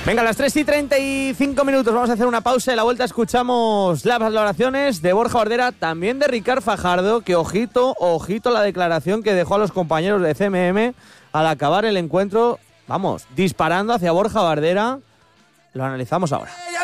Venga, a las 3:35, vamos a hacer una pausa y a la vuelta escuchamos las valoraciones de Borja Bardera, también de Ricard Fajardo, que ojito la declaración que dejó a los compañeros de CMM al acabar el encuentro, vamos, disparando hacia Borja Bardera. Lo analizamos ahora.